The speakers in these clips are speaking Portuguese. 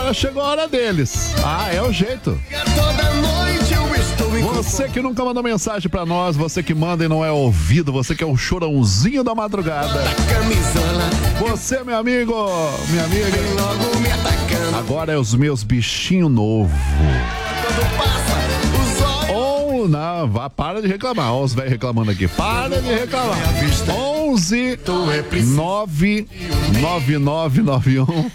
agora chegou a hora deles. Ah, é o jeito. Você que nunca mandou mensagem pra nós, você que manda e não é ouvido, você que é o chorãozinho da madrugada. Você, meu amigo, minha amiga. Agora é os meus bichinhos novos. Ou não, vá, para de reclamar. Olha os velhos reclamando aqui. Para de reclamar. 11 9 9991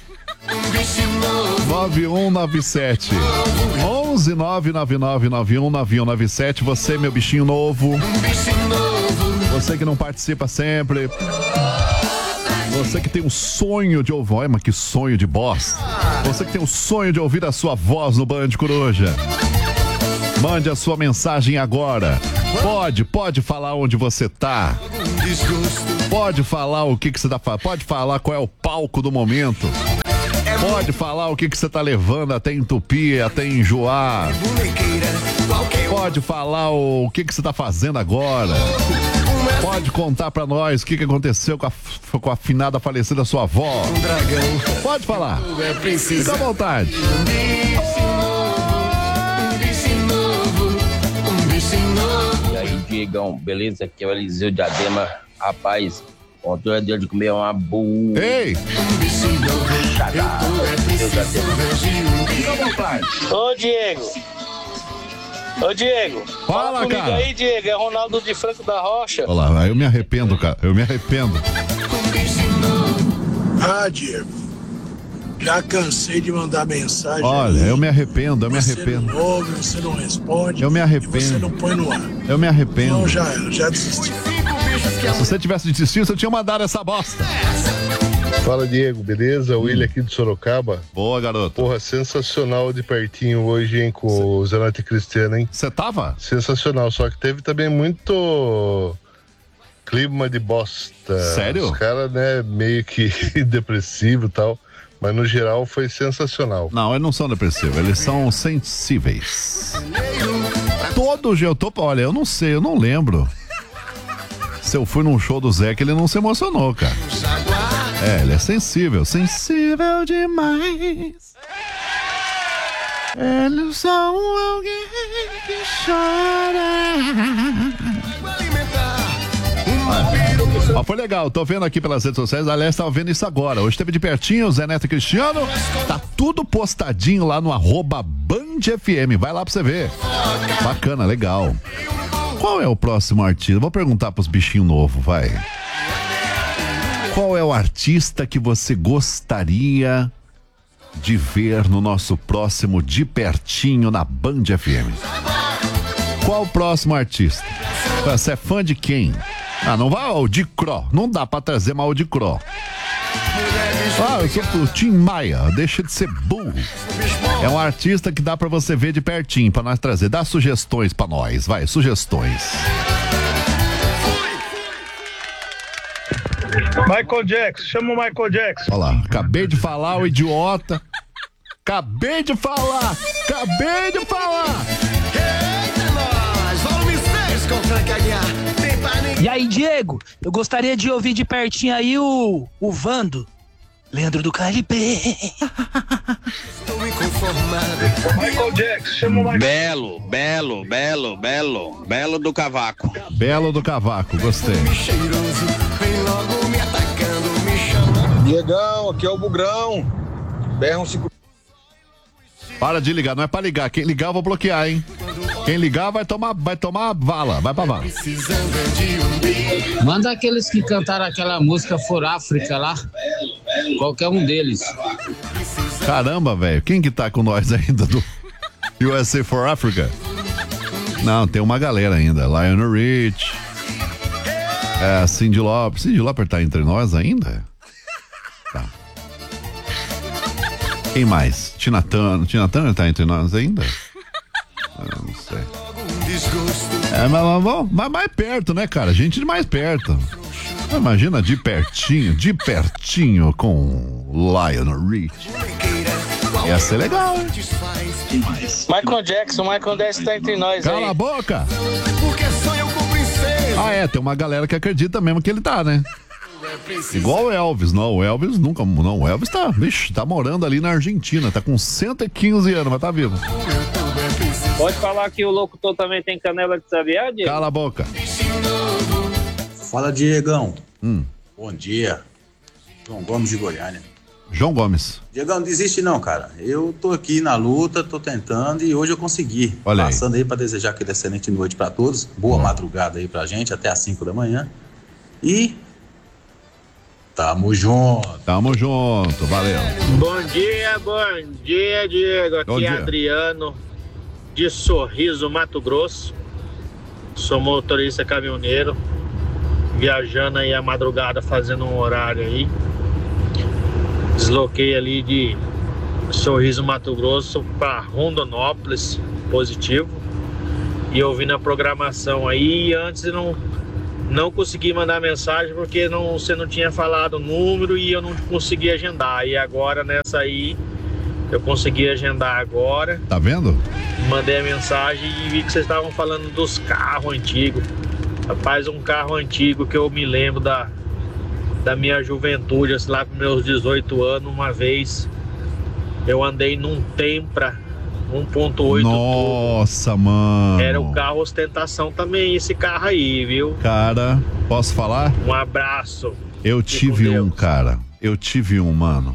9197 11 999919197. Você, meu bichinho novo. Você que não participa sempre. Você que tem um sonho de ouvir. Olha, mas que sonho de bosta. Você que tem um sonho de ouvir a sua voz no Band Coruja. Mande a sua mensagem agora. Pode falar onde você tá. Pode falar o que você tá fazendo. Pode falar qual é o palco do momento. Pode falar o que você tá levando até entupir, até enjoar. Pode falar o que você tá fazendo agora. Pode contar pra nós o que aconteceu com a afinada falecida sua avó. Pode falar. Fica à vontade. E aí, Diegão, beleza? Aqui é o Eliseu de Adema. Rapaz, ontem eu dei de comer uma boa. Ei! Ô, Diego. Fala, cara. Aí, Diego. É Ronaldo de Franco da Rocha. Olha lá, eu me arrependo, cara. Eu me arrependo. Ah, Diego. Já cansei de mandar mensagem. Olha, eu me arrependo. Você não ouve, você não responde. Eu me arrependo. Você não põe no ar. Eu me arrependo. Não, já desisti. Se você tivesse desistido, você tinha mandado essa bosta. Fala, Diego, beleza? William aqui de Sorocaba. Boa, garoto. Porra, sensacional de pertinho hoje, hein, com o Zanatti Cristiano, hein? Você tava? Sensacional, só que teve também muito clima de bosta. Sério? Os caras, né, meio que depressivo e tal, mas no geral foi sensacional. Não, eles não são depressivos, eles são sensíveis. Todo dia eu tô... Olha, eu não sei, eu não lembro. Se eu fui num show do Zé, que ele não se emocionou, cara. É, ele é sensível. Sensível demais. Eles são alguém que chora. Ó, foi legal, tô vendo aqui pelas redes sociais. Aliás, tava vendo isso agora. Hoje teve de pertinho o Zé Neto e Cristiano. Tá tudo postadinho lá no @BandFM. Vai lá pra você ver. Bacana, legal. Qual é o próximo artista? Vou perguntar pros bichinhos novos, vai. Qual é o artista que você gostaria de ver no nosso próximo De Pertinho na Band FM? Qual o próximo artista? Você é fã de quem? Ah, não vai o de Cro. Não dá pra trazer mal o de Cro. Ah, eu sou do Tim Maia. Deixa de ser burro. É um artista que dá pra você ver de pertinho, pra nós trazer. Dá sugestões pra nós, vai, sugestões. Michael Jackson, chama o Michael Jackson. Olha lá, acabei de falar, o idiota. Acabei de falar. E aí, Diego, eu gostaria de ouvir de pertinho aí o Vando, Leandro do KLB. Michael Jackson, chama o Michael. Belo do Cavaco. Belo do Cavaco, gostei. Diegão, aqui é o Bugrão. BR-155. Para de ligar, não é pra ligar. Quem ligar eu vou bloquear, hein? Quem ligar vai tomar vala, vai pra vala. Manda aqueles que cantaram aquela música For África lá. Qualquer um deles. Caramba, velho. Quem que tá com nós ainda do USA for Africa? Não, tem uma galera ainda. Lionel Rich. Cyndi Lauper. Cyndi Lauper tá entre nós ainda? Tá. Quem mais? Tina Turner tá entre nós ainda? Eu não sei. Mas mais perto, né, cara? Gente de mais perto. Imagina de pertinho com Lionel Rich. Ia ser legal, hein? Michael Jackson tá entre nós. Cala a boca! Ah, tem uma galera que acredita mesmo que ele tá, né? Igual o Elvis, não, o Elvis nunca, não, o Elvis tá morando ali na Argentina, tá com 115 anos, mas tá vivo. Pode falar que o locutor também tem canela de sabiá, Diego? Cala a boca. Fala, Diegão. Bom dia. João Gomes de Goiânia. João Gomes. Diegão, não desiste não, cara. Eu tô aqui na luta, tô tentando e hoje eu consegui. Olha Passando aí pra desejar aquela excelente noite pra todos. Boa madrugada aí pra gente, até às 5 da manhã. E tamo junto. Tamo junto, valeu. Bom dia, Diego. Aqui Bom dia. é Adriano, de Sorriso, Mato Grosso. Sou motorista caminhoneiro, viajando aí a madrugada, fazendo um horário aí. Desloquei ali de Sorriso, Mato Grosso para Rondonópolis, positivo. E ouvindo a programação aí, e antes não consegui mandar mensagem porque você não tinha falado o número e eu não consegui agendar. E agora nessa aí, eu consegui agendar agora. Tá vendo? Mandei a mensagem e vi que vocês estavam falando dos carros antigos. Rapaz, um carro antigo que eu me lembro da minha juventude, assim, lá com meus 18 anos, uma vez eu andei num Tempra 1.8. Nossa, mano. Era o carro ostentação também, esse carro aí, viu? Cara, posso falar? Um abraço. Eu tive um, cara. Eu tive um, mano.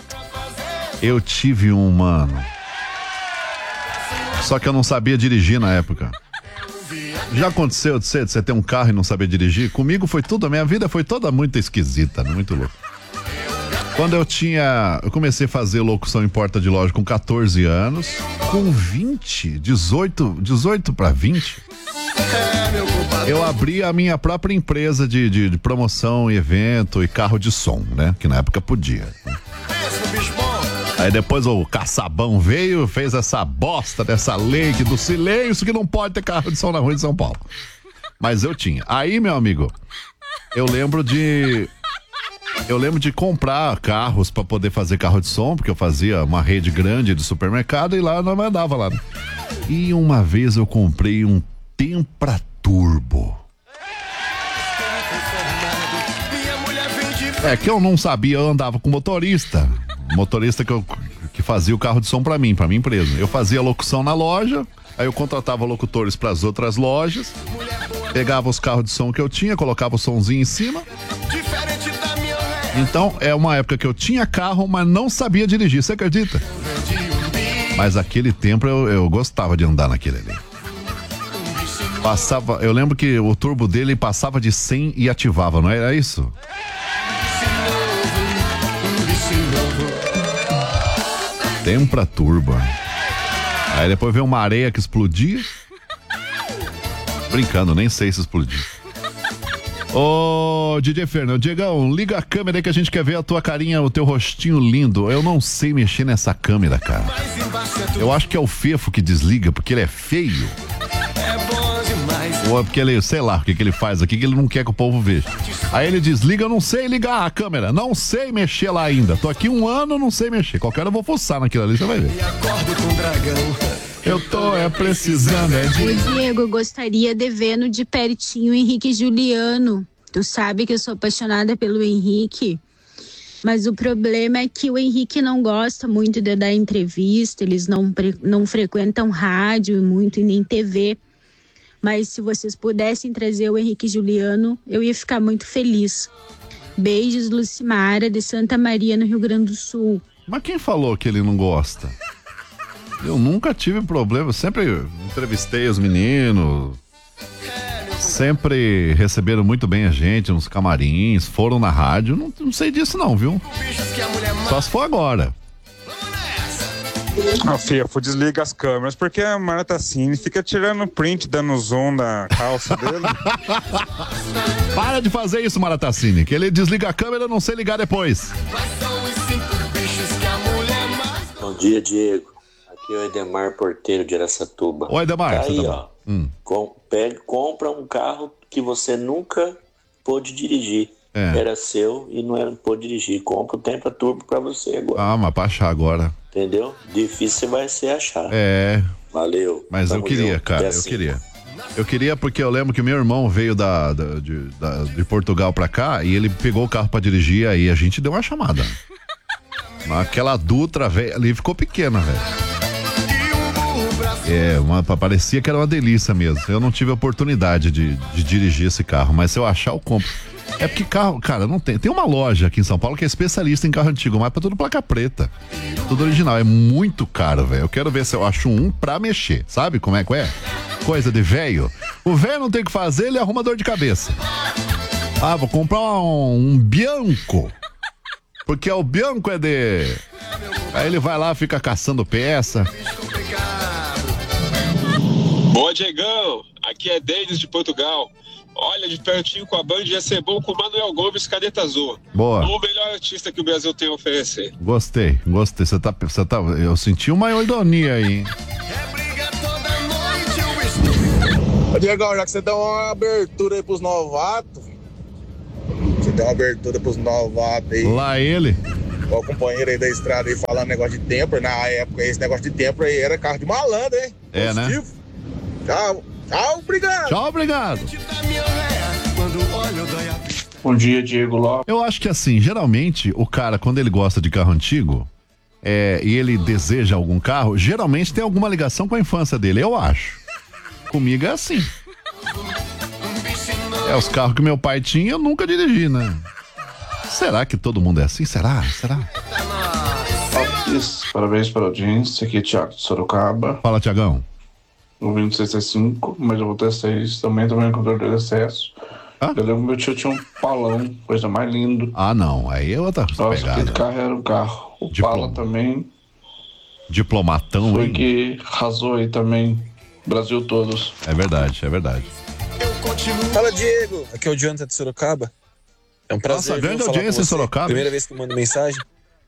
Só que eu não sabia dirigir na época. Já aconteceu de você ter um carro e não saber dirigir? Comigo foi tudo, a minha vida foi toda muito esquisita, muito louca. Quando eu comecei a fazer locução em porta de loja com 14 anos, com 18 para 20, eu abri a minha própria empresa de promoção e evento e carro de som, né? Que na época podia. Aí depois o Caçabão veio, fez essa bosta dessa lei do silêncio que não pode ter carro de som na rua de São Paulo. Mas eu tinha. Aí, meu amigo, eu lembro de comprar carros para poder fazer carro de som, porque eu fazia uma rede grande de supermercado e lá nós mandava lá. E uma vez eu comprei um Tempra Turbo. É que eu não sabia, eu andava com motorista que fazia o carro de som pra minha empresa. Eu fazia locução na loja, aí eu contratava locutores pras outras lojas, pegava os carros de som que eu tinha, colocava o somzinho em cima. Então, é uma época que eu tinha carro, mas não sabia dirigir, você acredita? Mas aquele tempo eu gostava de andar naquele ali. Eu lembro que o turbo dele passava de 100 e ativava, não era isso? Tempra Turbo. Aí depois veio uma areia que explodia. Brincando, nem sei se explodia. Ô, DJ Fernando, Diegão, liga a câmera aí que a gente quer ver a tua carinha, o teu rostinho lindo. Eu não sei mexer nessa câmera, cara. Eu acho que é o Fefo que desliga, porque ele é feio. Ou é porque ele, sei lá, o que ele faz aqui, que ele não quer que o povo veja. Aí ele desliga, eu não sei ligar a câmera, não sei mexer lá ainda. Tô aqui 1 ano, não sei mexer. Qualquer hora eu vou fuçar naquilo ali, você vai ver. Eu tô precisando de... Oi, Diego, eu gostaria de ver no de pertinho o Henrique e Juliano. Tu sabe que eu sou apaixonada pelo Henrique, mas o problema é que o Henrique não gosta muito de dar entrevista, eles não frequentam rádio muito e nem TV. Mas se vocês pudessem trazer o Henrique e Juliano, eu ia ficar muito feliz. Beijos, Lucimara, de Santa Maria, no Rio Grande do Sul. Mas quem falou que ele não gosta? Eu nunca tive problema, sempre entrevistei os meninos, sempre receberam muito bem a gente nos camarins, foram na rádio, não sei disso não, viu? Só se for agora. Fefo, desliga as câmeras, porque a Maratassini fica tirando print, dando zoom da calça dele. Para de fazer isso, Maratassini, que ele desliga a câmera, eu não sei ligar depois. Bom dia, Diego. Aqui é o Edemar Porteiro de Araçatuba. Oi, Edemar. Tá aí, ó. Compra um carro que você nunca pôde dirigir. Era seu e não pôde dirigir. Compra o Tempra Turbo pra você agora. Ah, mas pra achar agora. Entendeu? Difícil vai ser achar. É. Valeu. Mas eu queria, junto. cara, assim. eu queria. Eu queria, porque eu lembro que meu irmão veio de Portugal pra cá e ele pegou o carro pra dirigir, aí a gente deu uma chamada. Aquela Dutra, velho, ali ficou pequena, velho. Parecia que era uma delícia mesmo. Eu não tive a oportunidade de dirigir esse carro, mas se eu achar, eu compro. É porque carro, cara, não tem. Tem uma loja aqui em São Paulo que é especialista em carro antigo, mas pra tudo placa preta. Tudo original. É muito caro, velho. Eu quero ver se eu acho um pra mexer. Sabe como é que é? Coisa de velho. O velho não tem o que fazer, ele arruma dor de cabeça. Ah, vou comprar um Bianco. Porque o Bianco é de. Aí ele vai lá, fica caçando peça. Boa, Diegão. Aqui é Denis de Portugal. Olha, de pertinho com a Band ia ser bom com o Manuel Gomes, Caneta Azul. Boa. O melhor artista que o Brasil tem a oferecer. Gostei. Você tá, eu senti uma ironia aí, hein? Ô, Diegão, já que você deu uma abertura aí pros novatos, aí. Lá ele. O companheiro aí da estrada aí falando negócio de tempo, na época esse negócio de tempo aí era carro de malandro, hein? É, positivo. Né? Tchau, obrigado. Tchau, obrigado. Bom dia, Diego Lopes. Eu acho que assim, geralmente o cara, quando ele gosta de carro antigo e ele deseja algum carro, geralmente tem alguma ligação com a infância dele, eu acho. Comigo é assim. Os carros que meu pai tinha, eu nunca dirigi, né? Será que todo mundo é assim? Será? Parabéns pela audiência. Aqui é Thiago de Sorocaba. Fala, Thiagão. Ouvindo CC5, mas eu vou ter 6 também com controle de excesso. Eu lembro que meu tio tinha um Palão, coisa mais linda. Ah, não, aí é outra pegada. Nossa, aquele carro era um carro. O Pala também. Diplomatão, foi hein? Que arrasou aí também, Brasil todos. É verdade. Fala, Diego. Aqui é o Jonathan de Sorocaba. É um prazer. Nossa, grande audiência em Sorocaba. Primeira vez que eu mando mensagem.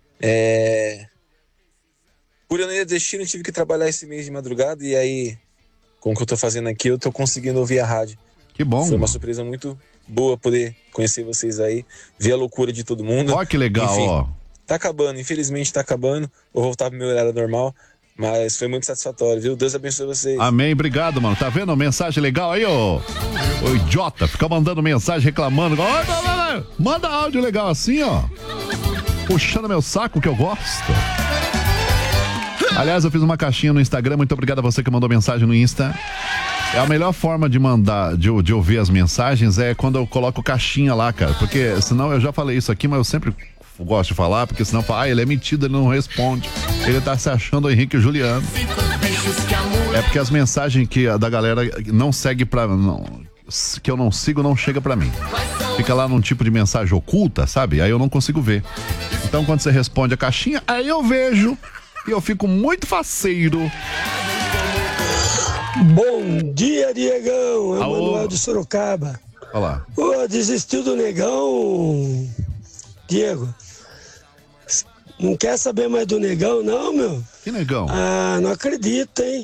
Por ironia do destino, eu tive que trabalhar esse mês de madrugada e aí, com o que eu tô fazendo aqui, eu tô conseguindo ouvir a rádio. Que bom. Foi uma surpresa muito boa poder conhecer vocês aí, ver a loucura de todo mundo. Ó, que legal, enfim, ó. Tá acabando, infelizmente tá acabando. Vou voltar pro meu horário normal, mas foi muito satisfatório, viu? Deus abençoe vocês. Amém, obrigado, mano. Tá vendo? Mensagem legal aí, ô idiota. Fica mandando mensagem reclamando. Manda áudio legal assim, ó. Puxando meu saco que eu gosto. Aliás, eu fiz uma caixinha no Instagram. Muito obrigado a você que mandou mensagem no Insta. A melhor forma de mandar, de ouvir as mensagens é quando eu coloco caixinha lá, cara. Porque senão, eu já falei isso aqui, mas eu sempre gosto de falar, porque senão fala, ele é metido, ele não responde. Ele tá se achando o Henrique Juliano. É porque as mensagens da galera não segue que eu não sigo, não chega pra mim. Fica lá num tipo de mensagem oculta, sabe? Aí eu não consigo ver. Então quando você responde a caixinha, aí eu vejo e eu fico muito faceiro. Bom dia, Diegão. É o Manuel de Sorocaba. Olha lá. Desistiu do negão, Diego. Não quer saber mais do negão, não, meu? Que negão? Ah, não acredito, hein?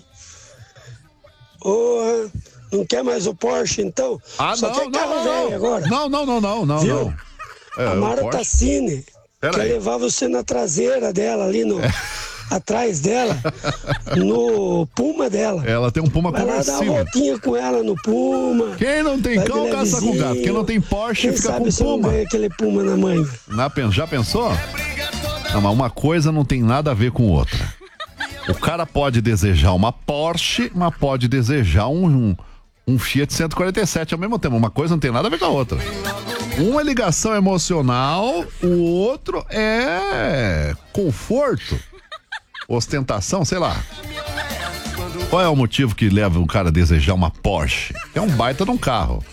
Não quer mais o Porsche, então? Só quer carro velho agora. Não. Viu? A Mara Tassini quer levar você na traseira dela, ali no... atrás dela, no Puma dela. Ela tem um Puma conversível. Vai lá dar uma voltinha com ela no Puma. Quem não tem cão, caça com gato. Quem não tem Porsche, fica com Puma. Não aquele Puma na mãe. Já pensou? Não, mas uma coisa não tem nada a ver com outra. O cara pode desejar uma Porsche, mas pode desejar um Fiat 147 ao mesmo tempo. Uma coisa não tem nada a ver com a outra. Um é ligação emocional, o outro é conforto, ostentação, sei lá. Qual é o motivo que leva um cara a desejar uma Porsche? É um baita de um carro.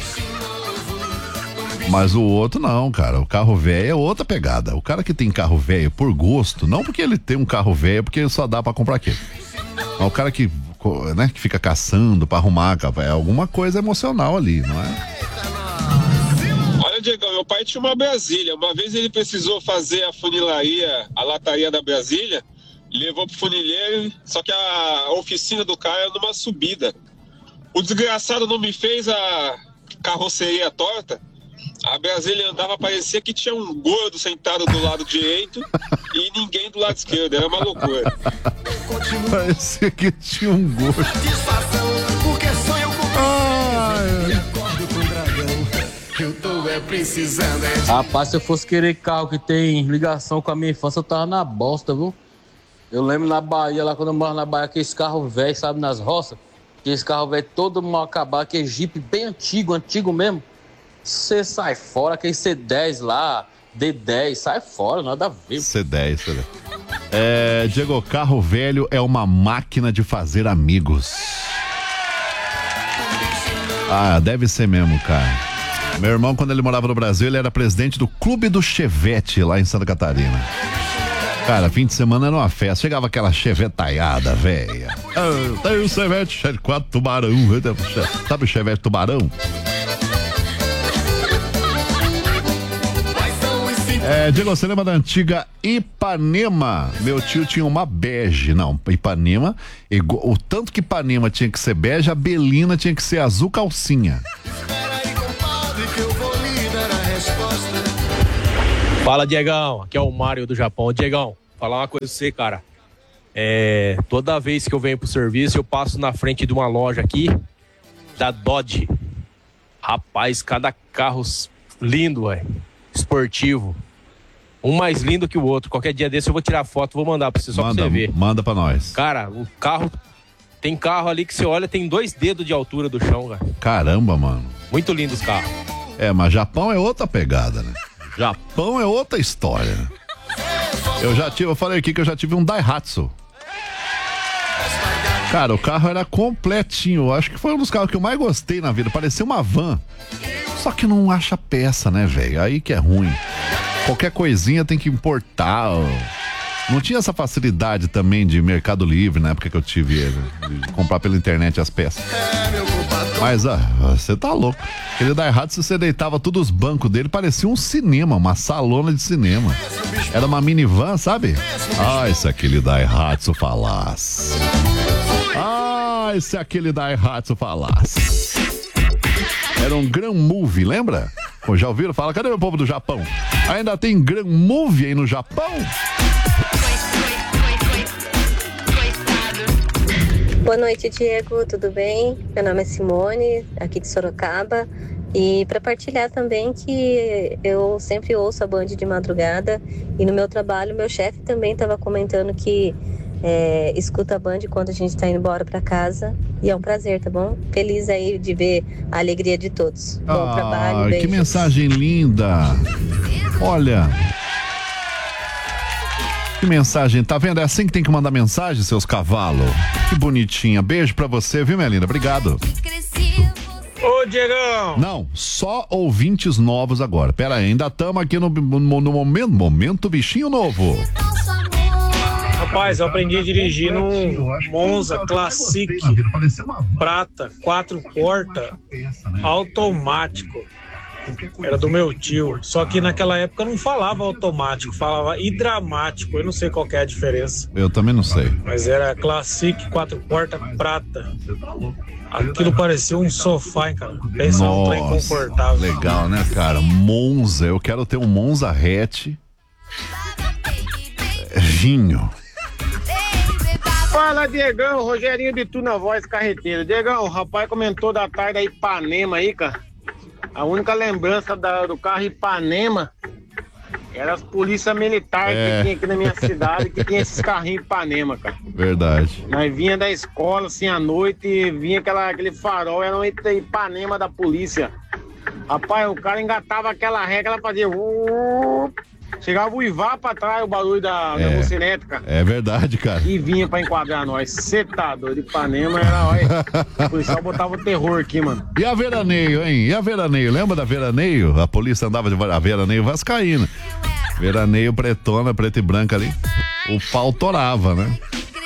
Mas o outro não, cara. O carro velho é outra pegada. O cara que tem carro velho por gosto, não porque ele tem um carro velho, porque só dá pra comprar aquele. Mas o cara que fica caçando pra arrumar, é alguma coisa emocional ali, não é? Olha, Diegão, meu pai tinha uma Brasília. Uma vez ele precisou fazer a funilaria, a lataria da Brasília, levou pro funileiro, só que a oficina do cara era numa subida. O desgraçado não me fez a carroceria torta. A Brasília andava, parecia que tinha um gordo sentado do lado direito e ninguém do lado esquerdo. Era uma loucura. Parecia que tinha um gordo. Eu tô precisando. Rapaz, se eu fosse querer carro que tem ligação com a minha infância, eu tava na bosta, viu? Eu lembro na Bahia, lá quando eu moro na Bahia, aqueles carros velhos, sabe, nas roças. Aqueles carros velhos todo mal acabado, aquele Jeep bem antigo mesmo. Você sai fora, aquele C10 lá, D10, sai fora, nada a ver. C10. Diego, carro velho é uma máquina de fazer amigos. Ah, deve ser mesmo, cara. Meu irmão, quando ele morava no Brasil, ele era presidente do Clube do Chevette, lá em Santa Catarina. Cara, fim de semana era uma festa. Chegava aquela chevetaiada, velha. Tem o Chevette 4 Tubarão. Sabe o Chevette Tubarão? Diego, você lembra da antiga Ipanema? Meu tio tinha uma bege. Não, Ipanema, o tanto que Ipanema tinha que ser bege, a Belina tinha que ser azul calcinha. Fala, Diegão, aqui é o Mário do Japão. Diegão, falar uma coisa pra você, cara. Toda vez que eu venho pro serviço, eu passo na frente de uma loja aqui, da Dodge. Rapaz, cada carro lindo, velho. Esportivo. Um mais lindo que o outro. Qualquer dia desse eu vou tirar foto, vou mandar pra você, só pra você ver. Manda pra nós. Cara, o carro... Tem carro ali que você olha, tem 2 dedos de altura do chão, cara. Caramba, mano. Muito lindo os carros. Mas Japão é outra pegada, né? Japão é outra história. Eu falei aqui que eu já tive um Daihatsu. Cara, o carro era completinho. Acho que foi um dos carros que eu mais gostei na vida. Parecia uma van. Só que não acha peça, né, velho? Aí que é ruim. Qualquer coisinha tem que importar. Não tinha essa facilidade também de Mercado Livre na época que eu tive ele, de comprar pela internet as peças. Mas você tá louco. Aquele Daihatsu, você deitava todos os bancos dele, parecia um cinema, uma salona de cinema. Era uma minivan, sabe? Se aquele Daihatsu falasse. Se aquele Daihatsu falasse. Era um Gran Movie, lembra? Já ouviram? Fala, cadê meu povo do Japão? Ainda tem Gran Movie aí no Japão? Boa noite, Diego, tudo bem? Meu nome é Simone, aqui de Sorocaba. E para partilhar também que eu sempre ouço a Band de madrugada. E no meu trabalho, meu chefe também estava comentando que escuta a Band quando a gente está indo embora para casa. E é um prazer, tá bom? Feliz aí de ver a alegria de todos. Bom trabalho, beijos. Que mensagem linda. Olha... Que mensagem, tá vendo? É assim que tem que mandar mensagem, seus cavalos. Que bonitinha. Beijo pra você, viu, minha linda? Obrigado. Ô, Diegão! Não, só ouvintes novos agora. Pera aí, ainda estamos aqui no momento bichinho novo. Rapaz, eu aprendi a dirigir num Monza Classic prata, 4 portas, automático. Era do meu tio, só que naquela época não falava automático, falava hidramático, eu não sei qual que é a diferença. Eu também não sei. Mas era Classic 4 portas prata. Aquilo parecia um sofá, hein, cara? Pensa num trem confortável. Legal, né, cara? Monza, eu quero ter um Monza hatch. Vinho. Fala, Diegão, Rogerinho de Tu na voz carreteiro. Diegão, o rapaz comentou da tarde da Ipanema aí, cara. A única lembrança do carro Ipanema era as polícias militares que tinha aqui na minha cidade, que tinha esses carrinhos Ipanema, cara. Verdade. Nós vinha da escola, assim, à noite, e vinha aquele farol, era um Ipanema da polícia. Rapaz, o cara engatava aquela regra, ela fazia... Chegava o Ivar pra trás, o barulho da mocinete, cara. É verdade, cara. E vinha pra enquadrar nós. Cê tá doido, Ipanema era, olha. O policial botava o terror aqui, mano. E a Veraneio, hein? E a Veraneio? Lembra da Veraneio? A polícia andava de a Veraneio vascaína. Veraneio pretona, preta e branca ali. O pau torava, né?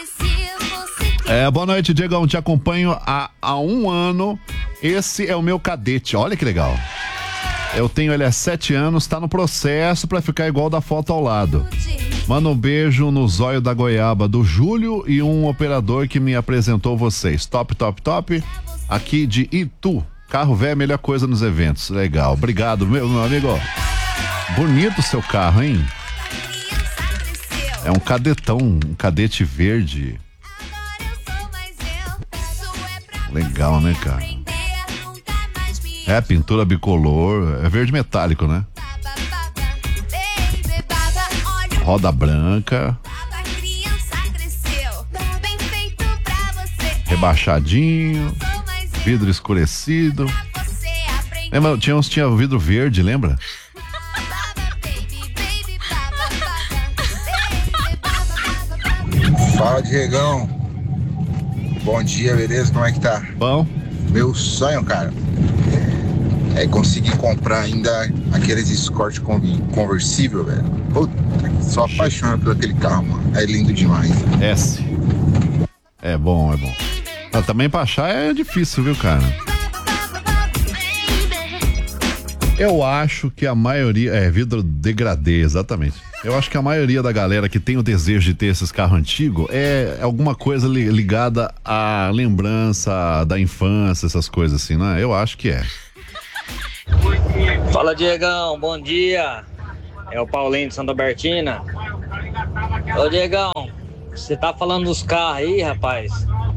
Boa noite, Diegão. Te acompanho há 1 ano. Esse é o meu cadete. Olha que legal. Eu tenho ele há 7 anos, tá no processo pra ficar igual da foto ao lado. Manda um beijo no zóio da goiaba do Júlio e um operador que me apresentou vocês. Top, top, top. Aqui de Itu. Carro velho é a melhor coisa nos eventos. Legal. Obrigado, meu amigo. Bonito o seu carro, hein? É um cadetão, um cadete verde. Legal, né, cara? É, pintura bicolor, é verde metálico, né? Roda branca. Rebaixadinho. Vidro escurecido. Lembra, tinha o vidro verde, lembra? Fala, Diegão. Bom dia, beleza? Como é que tá? Bom. Meu sonho, cara, é conseguir comprar ainda aqueles Escort conversível, velho. Puta, sou apaixonado por aquele carro, mano. É lindo demais. S. É bom, é bom. Mas também pra achar é difícil, viu, cara? Eu acho que a maioria... É, vidro degradê, exatamente. Eu acho que a maioria da galera que tem o desejo de ter esses carros antigos é alguma coisa ligada à lembrança da infância, essas coisas assim, né? Eu acho que é. Fala, Diegão, bom dia. É o Paulinho de Santa Bertina. Ô, Diegão, você tá falando dos carros aí, rapaz?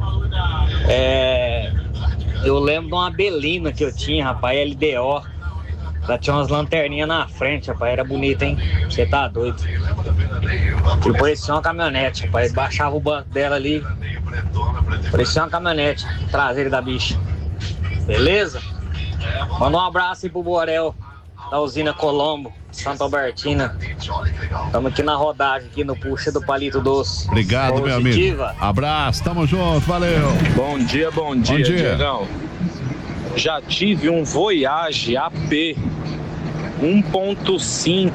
Eu lembro de uma Belina que eu tinha, rapaz, LDO. Ela tinha umas lanterninhas na frente, rapaz, era bonita, hein? Você tá doido. E parecia uma caminhonete, rapaz, baixava o banco dela ali. Parecia uma caminhonete traseira da bicha. Beleza? Manda um abraço aí pro Borel, da usina Colombo, Santa Albertina. Estamos aqui na rodagem, aqui no Puxa do Palito Doce. Obrigado, meu amigo. Abraço, tamo junto, valeu. Bom dia, Diegão. Já tive um Voyage AP 1.5.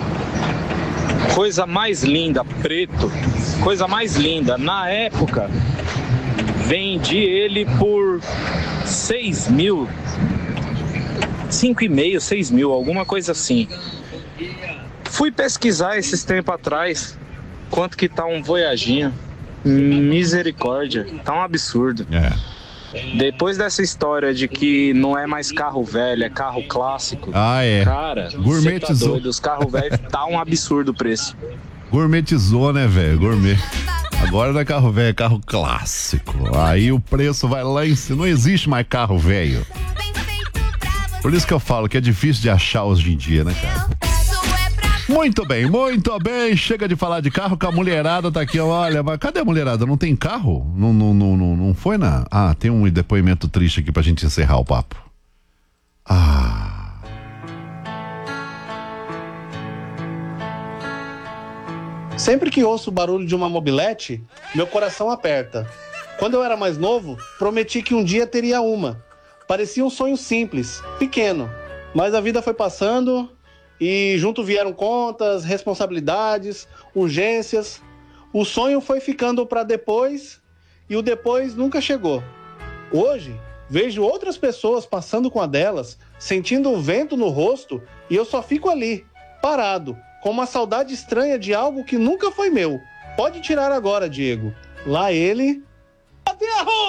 Coisa mais linda, preto. Coisa mais linda. Na época, vendi ele por 6 mil. 5,5, 6 mil, alguma coisa assim. Fui pesquisar esses tempos atrás quanto que tá um Voyaginho. Misericórdia, tá um absurdo. Depois dessa história de que não é mais carro velho, é carro clássico. Cara, gourmetizou. Tá doido, os carros velhos tá um absurdo o preço. Gourmetizou, né, velho? Gourmet. Agora não é carro velho, é carro clássico. Aí o preço vai lá em cima. Não existe mais carro velho. Por isso que eu falo que é difícil de achar hoje em dia, né, cara? Muito bem, muito bem. Chega de falar de carro, que a mulherada tá aqui. Olha, mas cadê a mulherada? Não tem carro? Não foi na... Ah, tem um depoimento triste aqui pra gente encerrar o papo. Sempre que ouço o barulho de uma mobilete, meu coração aperta. Quando eu era mais novo, prometi que um dia teria uma. Parecia um sonho simples, pequeno, mas a vida foi passando e junto vieram contas, responsabilidades, urgências. O sonho foi ficando para depois e o depois nunca chegou. Hoje, vejo outras pessoas passando com a delas, sentindo o vento no rosto e eu só fico ali, parado, com uma saudade estranha de algo que nunca foi meu. Pode tirar agora, Diego. Lá ele... Até a rua!